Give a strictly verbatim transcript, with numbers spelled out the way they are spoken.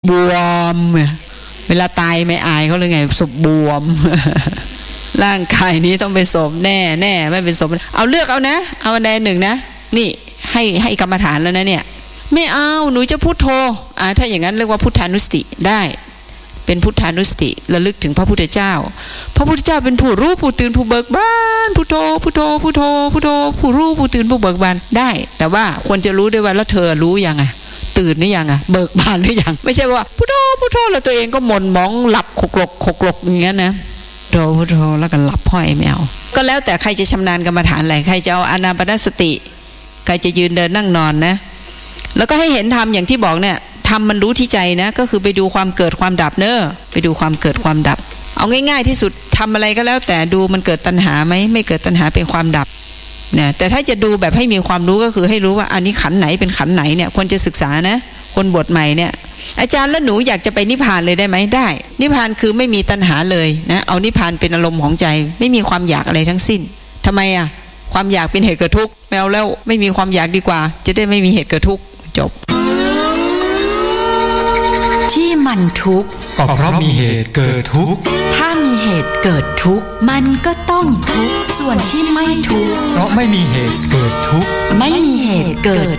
บวมเวลาตายไม่อายเขาเลยไงศพบวม ร่างกายนี้ต้องเป็นศพแน่แน่ไม่เป็นศพเอาเลือกเอานะเอาอันใดหนึ่งนะนี่ให้ให้กรรมฐานแล้วนะเนี่ยไม่เอาหนูจะพุทโธอ่าถ้าอย่างนั้นเรียกว่าพุทธานุสติได้เป็นพุทธานุสติระลึกถึงพระพุทธเจ้าพระพุทธเจ้าเป็นผู้รู้ผู้ตื่นผู้เบิกบานพุทโธพุทโธพุทโธพุทโธผู้รู้ผู้ตื่นผู้เบิกบานได้แต่ว่าควรจะรู้ด้วยว่าแล้วเธอรู้ยังไงตื่นหรือยังอ่ะเบิกบานหรือยังไม่ใช่ว่าพุทโธพุทโธแล้วตัวเองก็หม่นหมองหลับขกหลกขกหลกอย่างเงี้ยนะพุทโธพุทโธแล้วก็หลับห้อยแมวก็แล้วแต่ใครจะชำนาญกรรมฐานอะไรใครจะเอาอานาปานสติใครจะยืนเดินนั่งนอนนะแล้วก็ให้เห็นธรรมอย่างที่บอกเนี่ยธรรมมันรู้ที่ใจนะก็คือไปดูความเกิดความดับเนอะไปดูความเกิดความดับเอาง่ายๆที่สุดทำอะไรก็แล้วแต่ดูมันเกิดตัณหาไหมไม่เกิดตัณหาเป็นความดับเนี่ยแต่ถ้าจะดูแบบให้มีความรู้ก็คือให้รู้ว่าอันนี้ขันไหนเป็นขันไหนเนี่ยควรจะศึกษานะคนบวชใหม่เนี่ยอาจารย์แล้วหนูอยากจะไปนิพพานเลยได้ไหมได้นิพพานคือไม่มีตัณหาเลยนะเอานิพพานเป็นอารมณ์ของใจไม่มีความอยากอะไรทั้งสิ้นทำไมอ่ะความอยากเป็นเหตุเกิดทุกข์แมวแล้วไม่มีความอยากดีกว่าจะได้ไม่มีเหตุเกิดทุกข์จบที่มันทุกข์ก็เพราะมีเหตุเกิดทุกข์ถ้ามีเหตุเกิดทุกข์มันก็ต้องทุกข์ส่วนที่ไม่ทุกข์เพราะไม่มีเหตุเกิดทุกข์ไม่มีเหตุเกิด